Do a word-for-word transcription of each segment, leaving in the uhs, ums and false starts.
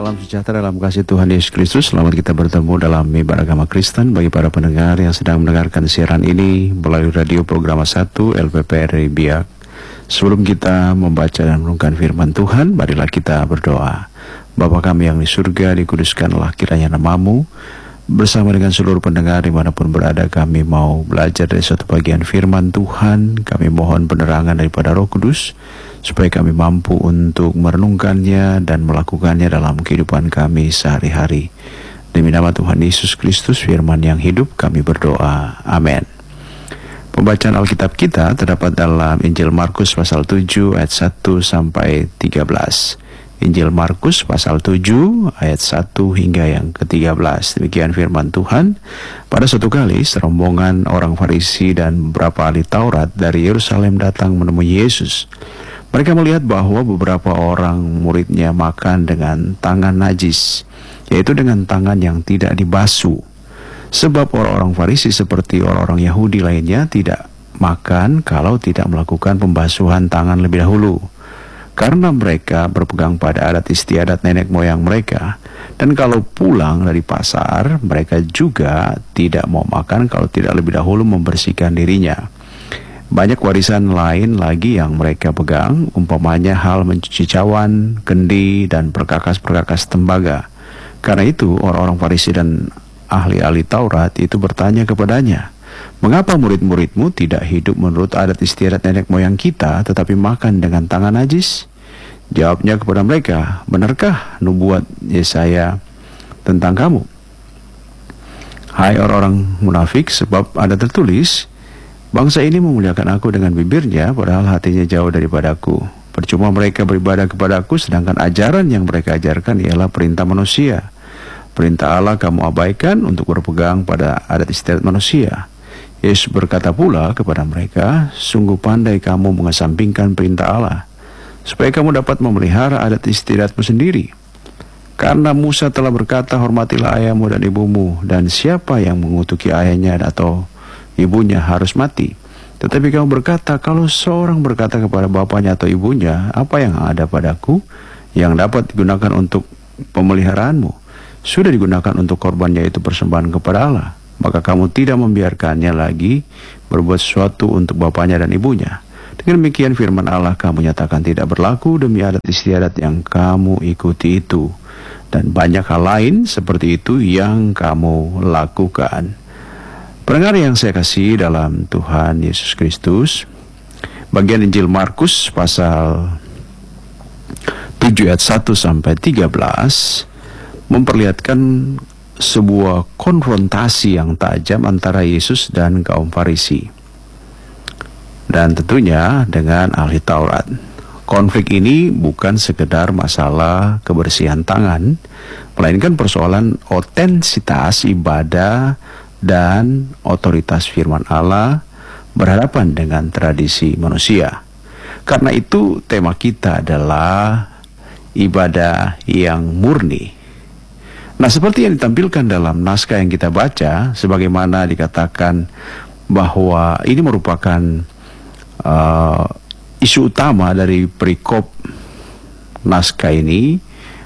Salam sejahtera dalam kasih Tuhan Yesus Kristus. Selamat kita bertemu dalam mimbar agama Kristen. Bagi para pendengar yang sedang mendengarkan siaran ini melalui radio program satu L P P R I Biak. Sebelum kita membaca dan merenungkan firman Tuhan, marilah kita berdoa. Bapa kami yang di surga, dikuduskanlah kiranya namamu. Bersama dengan seluruh pendengar dimanapun berada, kami mau belajar dari suatu bagian firman Tuhan. Kami mohon penerangan daripada Roh Kudus, supaya kami mampu untuk merenungkannya dan melakukannya dalam kehidupan kami sehari-hari. Demi nama Tuhan Yesus Kristus, firman yang hidup, kami berdoa. Amin. Pembacaan Alkitab kita terdapat dalam Injil Markus pasal tujuh ayat satu sampai tiga belas. Injil Markus pasal tujuh ayat satu hingga yang ke tiga belas. Demikian firman Tuhan. Pada suatu kali serombongan orang Farisi dan beberapa ahli Taurat dari Yerusalem datang menemui Yesus. Mereka melihat bahwa beberapa orang muridnya makan dengan tangan najis, yaitu dengan tangan yang tidak dibasuh. Sebab orang-orang Farisi seperti orang-orang Yahudi lainnya tidak makan kalau tidak melakukan pembasuhan tangan lebih dahulu, karena mereka berpegang pada adat istiadat nenek moyang mereka. Dan kalau pulang dari pasar, mereka juga tidak mau makan kalau tidak lebih dahulu membersihkan dirinya. Banyak warisan lain lagi yang mereka pegang, umpamanya hal mencuci cawan, kendi, dan perkakas-perkakas tembaga. Karena itu orang-orang Farisi dan ahli-ahli Taurat itu bertanya kepadanya, "Mengapa murid-muridmu tidak hidup menurut adat istiadat nenek moyang kita, tetapi makan dengan tangan najis?" Jawabnya kepada mereka, "Benarkah nubuat Yesaya tentang kamu? Hai orang-orang munafik, sebab ada tertulis, bangsa ini memuliakan aku dengan bibirnya, padahal hatinya jauh daripadaku. Percuma mereka beribadah kepadaku, sedangkan ajaran yang mereka ajarkan ialah perintah manusia. Perintah Allah kamu abaikan untuk berpegang pada adat istiadat manusia." Yesus berkata pula kepada mereka, "Sungguh pandai kamu mengesampingkan perintah Allah, supaya kamu dapat memelihara adat istiadatmu sendiri. Karena Musa telah berkata, hormatilah ayahmu dan ibumu, dan siapa yang mengutuki ayahnya atau ibunya harus mati. Tetapi kamu berkata, kalau seorang berkata kepada bapaknya atau ibunya, apa yang ada padaku, yang dapat digunakan untuk pemeliharaanmu, sudah digunakan untuk korbannya itu persembahan kepada Allah, maka kamu tidak membiarkannya lagi berbuat sesuatu untuk bapaknya dan ibunya. Dengan demikian firman Allah kamu nyatakan tidak berlaku demi adat istiadat yang kamu ikuti itu, dan banyak hal lain seperti itu yang kamu lakukan." Pendengar yang saya kasih dalam Tuhan Yesus Kristus, bagian Injil Markus pasal tujuh ayat satu sampai tiga belas memperlihatkan sebuah konfrontasi yang tajam antara Yesus dan kaum Farisi, dan tentunya dengan ahli Taurat. Konflik ini bukan sekedar masalah kebersihan tangan, melainkan persoalan otensitas ibadah dan otoritas firman Allah berhadapan dengan tradisi manusia. Karena itu tema kita adalah ibadah yang murni. Nah, seperti yang ditampilkan dalam naskah yang kita baca, sebagaimana dikatakan bahwa ini merupakan uh, isu utama dari perikop naskah ini,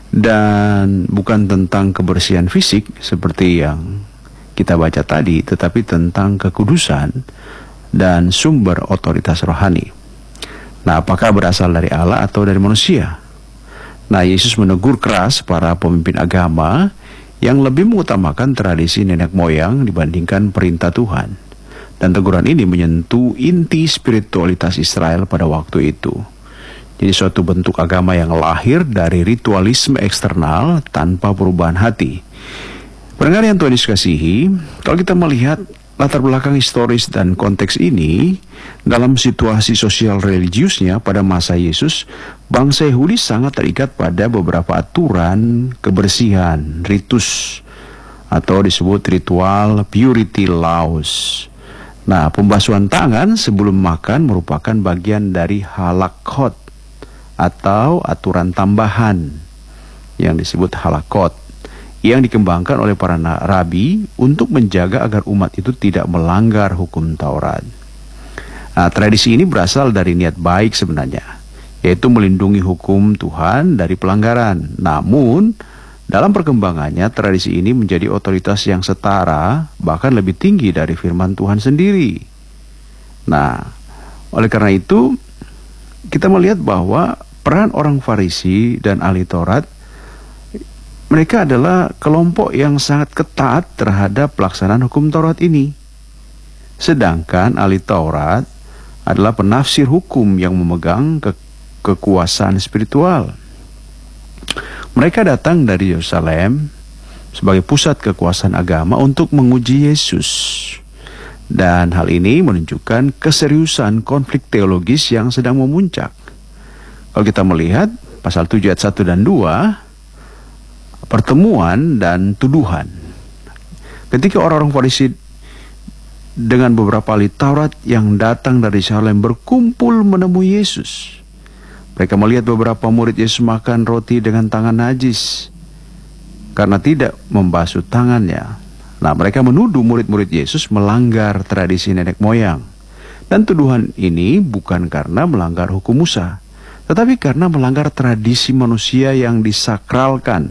dan bukan tentang kebersihan fisik seperti yang kita baca tadi, tetapi tentang kekudusan dan sumber otoritas rohani. Nah, apakah berasal dari Allah atau dari manusia? Nah, Yesus menegur keras para pemimpin agama yang lebih mengutamakan tradisi nenek moyang dibandingkan perintah Tuhan. Dan teguran ini menyentuh inti spiritualitas Israel pada waktu itu. Jadi suatu bentuk agama yang lahir dari ritualisme eksternal tanpa perubahan hati. Pendengar yang Tuhan Yesus kasihi, kalau kita melihat latar belakang historis dan konteks ini, dalam situasi sosial religiusnya pada masa Yesus, bangsa Yahudi sangat terikat pada beberapa aturan kebersihan, ritus, atau disebut ritual purity laws. Nah, pembasuhan tangan sebelum makan merupakan bagian dari halakot, atau aturan tambahan yang disebut halakot, yang dikembangkan oleh para rabi untuk menjaga agar umat itu tidak melanggar hukum Taurat. Nah, tradisi ini berasal dari niat baik sebenarnya, yaitu melindungi hukum Tuhan dari pelanggaran. Namun, Dalam perkembangannya, tradisi ini menjadi otoritas yang setara, bahkan lebih tinggi dari firman Tuhan sendiri. Nah, oleh karena itu, kita melihat bahwa peran orang Farisi dan ahli Taurat, mereka adalah kelompok yang sangat ketat terhadap pelaksanaan hukum Taurat ini. Sedangkan ahli Taurat adalah penafsir hukum yang memegang ke kekuasaan spiritual. Mereka datang dari Yerusalem sebagai pusat kekuasaan agama untuk menguji Yesus. Dan hal ini menunjukkan keseriusan konflik teologis yang sedang memuncak. Kalau kita melihat pasal tujuh ayat satu dan dua, pertemuan dan tuduhan. Ketika orang-orang Farisi dengan beberapa ahli Taurat yang datang dari Yerusalem berkumpul menemui Yesus, mereka melihat beberapa murid Yesus makan roti dengan tangan najis karena tidak membasuh tangannya. Nah, mereka menuduh murid-murid Yesus melanggar tradisi nenek moyang. Dan tuduhan ini bukan karena melanggar hukum Musa, tetapi karena melanggar tradisi manusia yang disakralkan.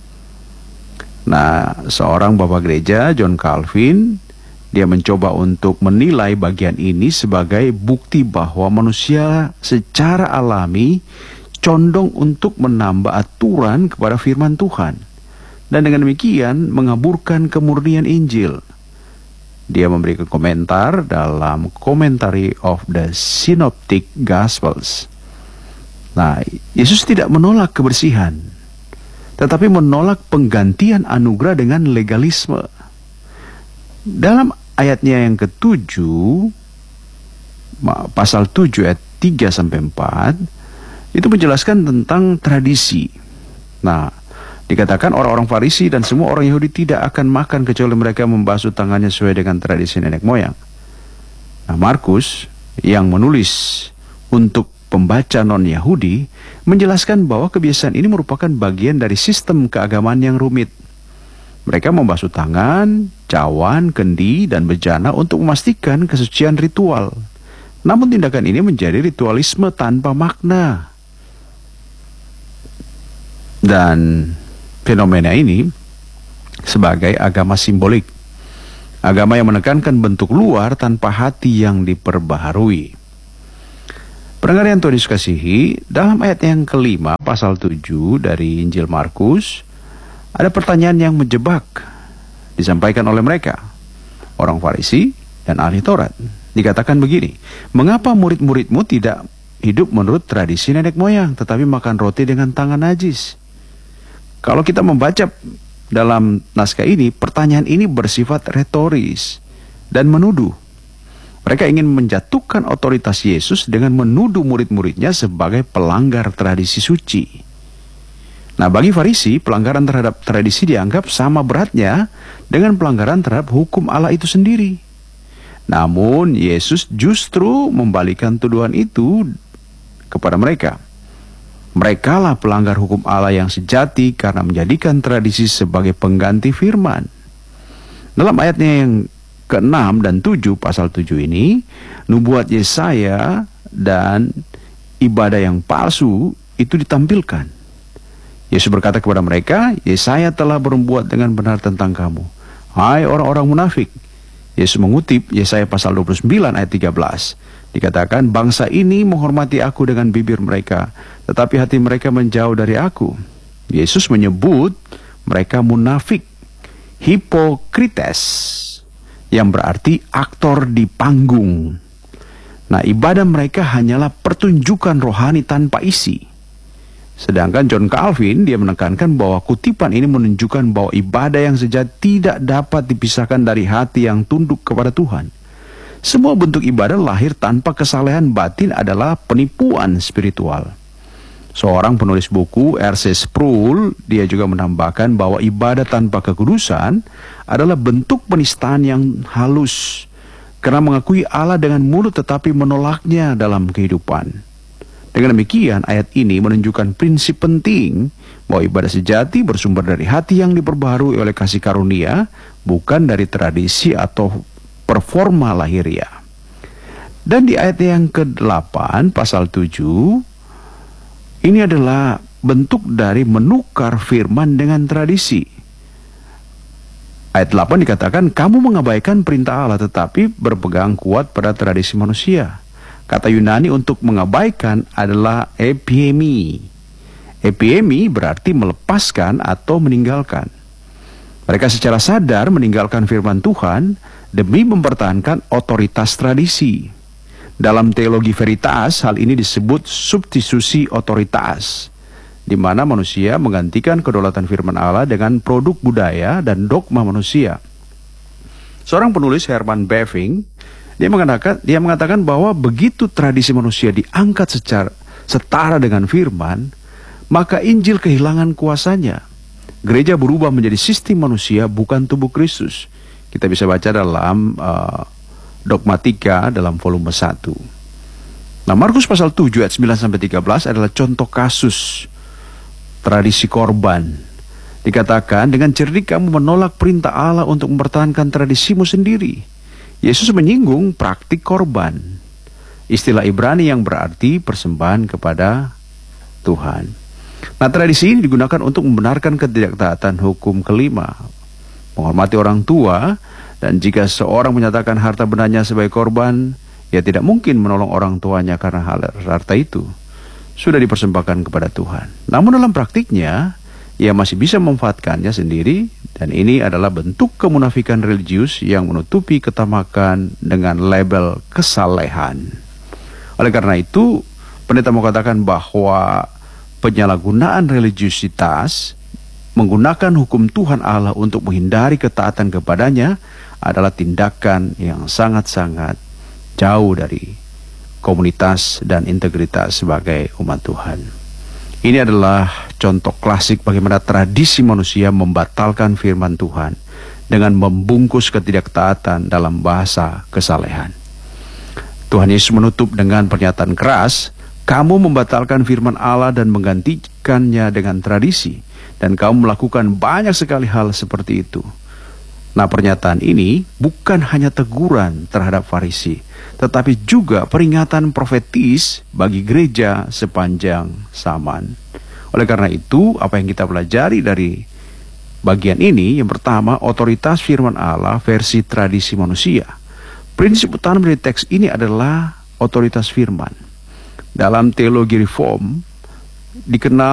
Nah, seorang bapak gereja, John Calvin, dia mencoba untuk menilai bagian ini sebagai bukti bahwa manusia secara alami condong untuk menambah aturan kepada firman Tuhan. Dan dengan demikian mengaburkan kemurnian Injil. Dia memberikan komentar dalam Commentary of the Synoptic Gospels. Nah, Yesus tidak menolak kebersihan, tetapi menolak penggantian anugerah dengan legalisme. Dalam ayatnya yang ketujuh, pasal tujuh ayat tiga sampai empat, itu menjelaskan tentang tradisi. Nah, dikatakan orang-orang Farisi dan semua orang Yahudi tidak akan makan kecuali mereka membasuh tangannya sesuai dengan tradisi nenek moyang. Nah, Markus yang menulis untuk pembaca non-Yahudi menjelaskan bahwa kebiasaan ini merupakan bagian dari sistem keagamaan yang rumit. Mereka membasuh tangan, cawan, kendi, dan bejana untuk memastikan kesucian ritual. Namun tindakan ini menjadi ritualisme tanpa makna. Dan fenomena ini sebagai agama simbolik. Agama yang menekankan bentuk luar tanpa hati yang diperbaharui. Pendengar yang Tuhan Yesus kasihi, dalam ayat yang kelima pasal tujuh dari Injil Markus, ada pertanyaan yang menjebak disampaikan oleh mereka, orang Farisi dan ahli Taurat. Dikatakan begini, mengapa murid-muridmu tidak hidup menurut tradisi nenek moyang, tetapi makan roti dengan tangan najis? Kalau kita membaca dalam naskah ini, pertanyaan ini bersifat retoris dan menuduh. Mereka ingin menjatuhkan otoritas Yesus dengan menuduh murid-muridnya sebagai pelanggar tradisi suci. Nah, bagi Farisi, pelanggaran terhadap tradisi dianggap sama beratnya dengan pelanggaran terhadap hukum Allah itu sendiri. Namun, Yesus justru membalikan tuduhan itu kepada mereka. Merekalah pelanggar hukum Allah yang sejati karena menjadikan tradisi sebagai pengganti firman. Dalam ayatnya yang keenam dan tujuh pasal tujuh ini, nubuat Yesaya dan ibadah yang palsu itu ditampilkan. Yesus berkata kepada mereka, Yesaya telah berbuat dengan benar tentang kamu, hai orang-orang munafik. Yesus mengutip Yesaya pasal dua puluh sembilan ayat tiga belas. Dikatakan, bangsa ini menghormati aku dengan bibir mereka, tetapi hati mereka menjauh dari aku. Yesus menyebut mereka munafik, hipokrites, yang berarti aktor di panggung. Nah, ibadah mereka hanyalah pertunjukan rohani tanpa isi. Sedangkan John Calvin, dia menekankan bahwa kutipan ini menunjukkan bahwa ibadah yang sejati tidak dapat dipisahkan dari hati yang tunduk kepada Tuhan. Semua bentuk ibadah lahir tanpa kesalehan batin adalah penipuan spiritual. Seorang penulis buku, R C Sproul, dia juga menambahkan bahwa ibadah tanpa kekudusan adalah bentuk penistaan yang halus, karena mengakui Allah dengan mulut tetapi menolaknya dalam kehidupan. Dengan demikian, ayat ini menunjukkan prinsip penting bahwa ibadah sejati bersumber dari hati yang diperbaharui oleh kasih karunia, bukan dari tradisi atau performa lahiriah. Dan di ayat yang kedelapan pasal tujuh, ini adalah bentuk dari menukar firman dengan tradisi. Ayat delapan dikatakan, kamu mengabaikan perintah Allah tetapi berpegang kuat pada tradisi manusia. Kata Yunani untuk mengabaikan adalah epiemi. Epiemi berarti melepaskan atau meninggalkan. Mereka secara sadar meninggalkan firman Tuhan demi mempertahankan otoritas tradisi. Dalam teologi veritas, hal ini disebut substitusi otoritas, di mana manusia menggantikan kedaulatan firman Allah dengan produk budaya dan dogma manusia. Seorang penulis, Herman Bavinck, dia mengatakan, dia mengatakan bahwa begitu tradisi manusia diangkat secara setara dengan firman, maka Injil kehilangan kuasanya. Gereja berubah menjadi sistem manusia, bukan tubuh Kristus. Kita bisa baca dalam uh, Dogmatika dalam volume satu. Nah, Markus pasal tujuh ayat sembilan sampai tiga belas adalah contoh kasus tradisi korban. Dikatakan, dengan cerdik kamu menolak perintah Allah untuk mempertahankan tradisimu sendiri. Yesus menyinggung praktik korban, istilah Ibrani yang berarti persembahan kepada Tuhan. Nah, tradisi ini digunakan untuk membenarkan ketidaktaatan hukum kelima, menghormati orang tua, dan jika seorang menyatakan harta bendanya sebagai korban, ia tidak mungkin menolong orang tuanya karena hal harta itu sudah dipersembahkan kepada Tuhan. Namun dalam praktiknya, ia masih bisa memanfaatkannya sendiri, dan ini adalah bentuk kemunafikan religius yang menutupi ketamakan dengan label kesalehan. Oleh karena itu, pendeta mau katakan bahwa penyalahgunaan religiusitas menggunakan hukum Tuhan Allah untuk menghindari ketaatan kepadanya adalah tindakan yang sangat-sangat jauh dari komunitas dan integritas sebagai umat Tuhan. Ini adalah contoh klasik bagaimana tradisi manusia membatalkan firman Tuhan dengan membungkus ketidaktaatan dalam bahasa kesalehan. Tuhan Yesus menutup dengan pernyataan keras, kamu membatalkan firman Allah dan menggantikannya dengan tradisi, dan kamu melakukan banyak sekali hal seperti itu. Nah, pernyataan ini bukan hanya teguran terhadap Farisi, tetapi juga peringatan profetis bagi gereja sepanjang zaman. Oleh karena itu, apa yang kita pelajari dari bagian ini, yang pertama, otoritas firman Allah versi tradisi manusia. Prinsip utama dari teks ini adalah otoritas firman. Dalam teologi reform dikenal